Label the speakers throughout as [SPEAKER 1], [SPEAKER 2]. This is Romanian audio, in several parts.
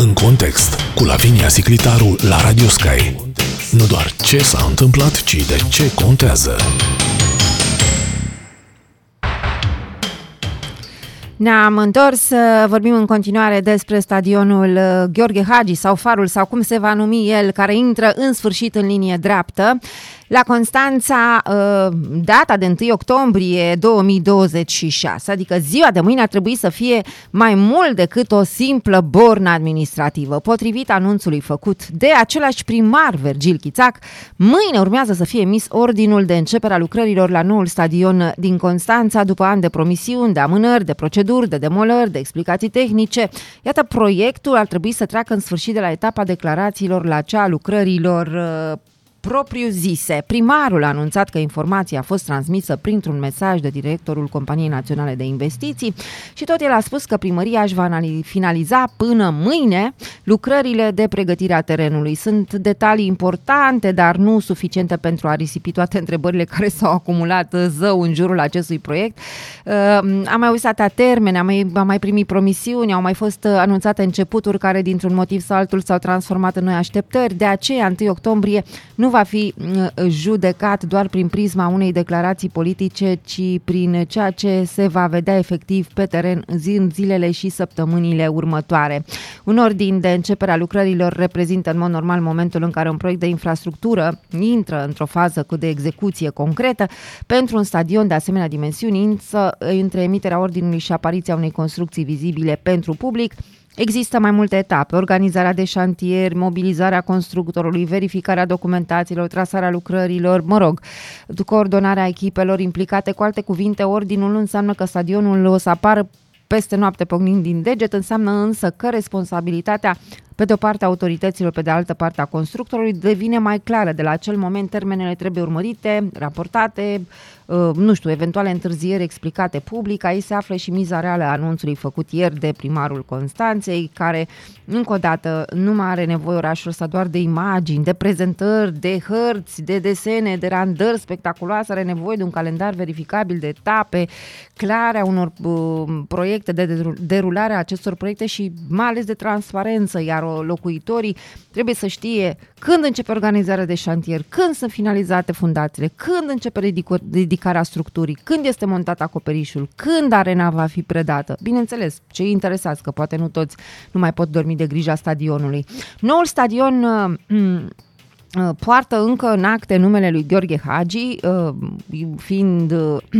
[SPEAKER 1] În context, cu Lavinia Siclitaru la Radio Sky. Nu doar ce s-a întâmplat, ci de ce contează.
[SPEAKER 2] Ne-am întors să vorbim în continuare despre stadionul Gheorghe Hagi sau Farul sau cum se va numi el, care intră în sfârșit în linie dreaptă. La Constanța, data de 1 octombrie 2026, adică ziua de mâine, ar trebui să fie mai mult decât o simplă bornă administrativă. Potrivit anunțului făcut de același primar Virgil Chițac, mâine urmează să fie emis ordinul de începere a lucrărilor la noul stadion din Constanța, după ani de promisiuni, de amânări, de proceduri, de demolări, de explicații tehnice. Iată, proiectul ar trebui să treacă în sfârșit de la etapa declarațiilor la cea a lucrărilor propriu-zise. Primarul a anunțat că informația a fost transmisă printr-un mesaj de directorul Companiei Naționale de Investiții și tot el a spus că primăria își va finaliza până mâine lucrările de pregătire a terenului. Sunt detalii importante, dar nu suficiente pentru a risipi toate întrebările care s-au acumulat zău în jurul acestui proiect. Am mai uitat a termene, am mai primit promisiuni, au mai fost anunțate începuturi care dintr-un motiv sau altul s-au transformat în noi așteptări. De aceea, 1 octombrie nu va fi judecat doar prin prisma unei declarații politice, ci prin ceea ce se va vedea efectiv pe teren în zilele și săptămânile următoare. Un ordin de începere a lucrărilor reprezintă în mod normal momentul în care un proiect de infrastructură intră într-o fază de execuție concretă. Pentru un stadion de asemenea dimensiuni, însă, între emiterea ordinului și apariția unei construcții vizibile pentru public, există mai multe etape: organizarea de șantier, mobilizarea constructorului, verificarea documentațiilor, trasarea lucrărilor, coordonarea echipelor implicate. Cu alte cuvinte, ordinul nu înseamnă că stadionul o să apară peste noapte pocnind din deget, înseamnă însă că responsabilitatea pe de o parte a autorităților, pe de altă parte a constructorului devine mai clară. De la acel moment termenele trebuie urmărite, raportate, eventuale întârzieri explicate public. Aici se află și miza reală a anunțului făcut ieri de primarul Constanței, care, încă o dată, nu mai are nevoie orașul ăsta doar de imagini, de prezentări, de hărți, de desene, de randări spectaculoase, are nevoie de un calendar verificabil de etape, clare a unor proiecte, de derularea acestor proiecte și mai ales de transparență, iar locuitorii trebuie să știe când începe organizarea de șantier, când sunt finalizate fundațiile, când începe ridicarea structurii, când este montat acoperișul, când arena va fi predată. Bineînțeles, cei interesați, că poate nu toți nu mai pot dormi de grija stadionului. Noul stadion poartă încă în acte numele lui Gheorghe Hagi, fiind,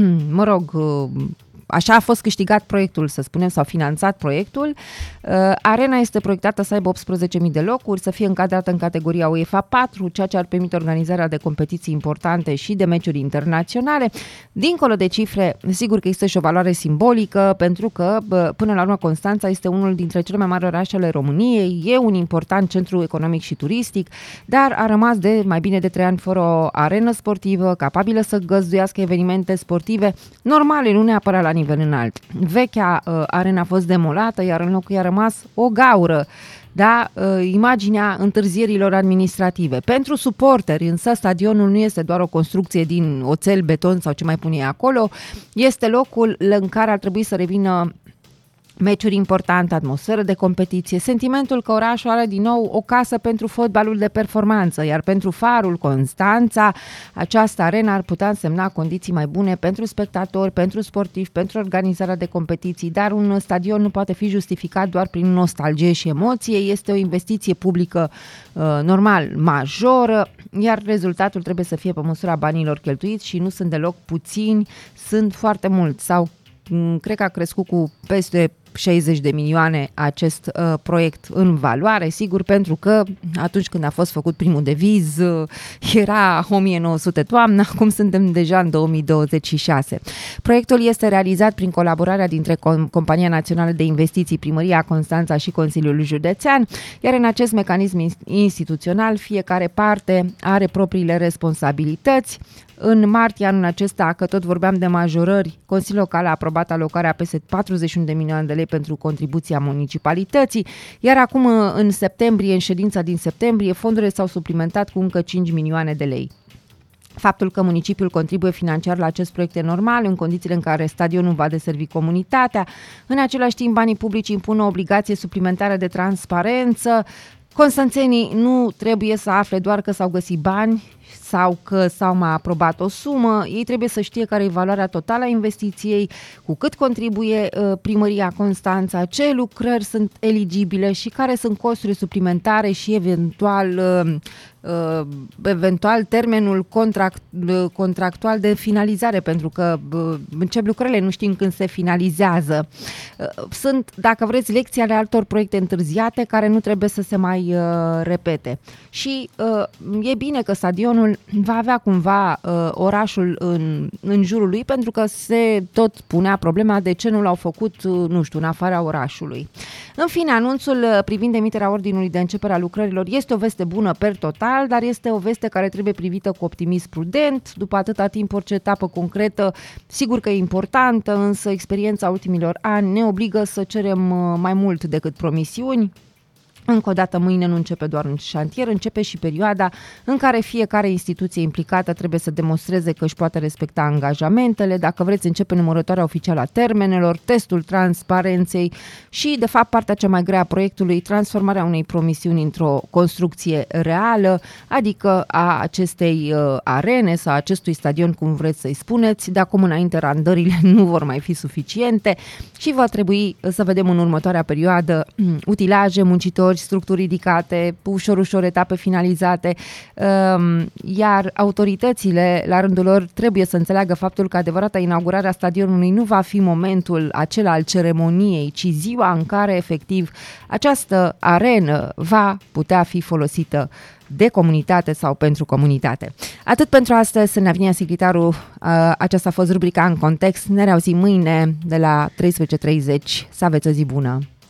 [SPEAKER 2] așa a fost câștigat proiectul, să spunem, sau finanțat proiectul. Arena este proiectată să aibă 18.000 de locuri, să fie încadrată în categoria UEFA 4, ceea ce ar permite organizarea de competiții importante și de meciuri internaționale. Dincolo de cifre, sigur că există și o valoare simbolică, pentru că, până la urmă, Constanța este unul dintre cele mai mari orașe ale României, e un important centru economic și turistic, dar a rămas de mai bine de 3 ani fără o arenă sportivă capabilă să găzduiască evenimente sportive normale, nu neapărat la nivel înalt. Vechea arena a fost demolată, iar în locul i-a rămas o gaură, imaginea întârzierilor administrative. Pentru suporteri, însă, stadionul nu este doar o construcție din oțel, beton sau ce mai pune ei acolo, este locul în care ar trebui să revină meciuri importante, atmosferă de competiție, sentimentul că orașul are din nou o casă pentru fotbalul de performanță, iar pentru Farul Constanța, această arenă ar putea însemna condiții mai bune pentru spectatori, pentru sportivi, pentru organizarea de competiții, dar un stadion nu poate fi justificat doar prin nostalgie și emoție, este o investiție publică normal majoră, iar rezultatul trebuie să fie pe măsura banilor cheltuiți și nu sunt deloc puțini, sunt foarte mulți, sau cred că a crescut cu peste 60 de milioane acest proiect în valoare, sigur, pentru că atunci când a fost făcut primul deviz era 1900 toamnă, acum suntem deja în 2026. Proiectul este realizat prin colaborarea dintre Compania Națională de Investiții, Primăria Constanța și Consiliul Județean, iar în acest mecanism instituțional fiecare parte are propriile responsabilități. În martie anul acesta, că tot vorbeam de majorări, Consiliul Local a aprobat alocarea peste 41 de milioane de lei pentru contribuția municipalității, iar acum în septembrie, în ședința din septembrie, fondurile s-au suplimentat cu încă 5 milioane de lei. Faptul că municipiul contribuie financiar la acest proiect e normal, în condițiile în care stadionul va deservi comunitatea. În același timp, banii publici impun o obligație suplimentară de transparență. Constanțenii nu trebuie să afle doar că s-au găsit bani sau că s-au mai aprobat o sumă, ei trebuie să știe care e valoarea totală a investiției, cu cât contribuie Primăria Constanța, ce lucrări sunt eligibile și care sunt costurile suplimentare și eventual termenul contractual de finalizare, pentru că încep lucrările, nu știm când se finalizează. Sunt, dacă vreți, lecții ale altor proiecte întârziate care nu trebuie să se mai repete. Și e bine că stadionul va avea cumva orașul în jurul lui, pentru că se tot punea problema de ce nu l-au făcut, nu știu, în afara orașului. În fine, anunțul privind emiterea ordinului de începere a lucrărilor este o veste bună per total, dar este o veste care trebuie privită cu optimism prudent. După atâta timp, orice etapă concretă, sigur că e importantă, însă experiența ultimilor ani ne obligă să cerem mai mult decât promisiuni. Încă o dată, mâine nu începe doar un șantier, începe și perioada în care fiecare instituție implicată trebuie să demonstreze că își poate respecta angajamentele. Dacă vreți, începe numărătoarea oficială a termenelor, testul transparenței și, de fapt, partea cea mai grea a proiectului, transformarea unei promisiuni într-o construcție reală, adică a acestei arene sau acestui stadion, cum vreți să-i spuneți. De acum înainte, randările nu vor mai fi suficiente și va trebui să vedem în următoarea perioadă utilaje, muncitori, structuri ridicate, ușor etape finalizate, iar autoritățile, la rândul lor, trebuie să înțeleagă faptul că adevărata inaugurare a stadionului nu va fi momentul acela al ceremoniei, ci ziua în care, efectiv, această arenă va putea fi folosită de comunitate sau pentru comunitate. Atât pentru astăzi, Navinia Sicritaru, aceasta a fost rubrica În Context. Ne reauzim mâine de la 13:30. Să aveți o zi bună!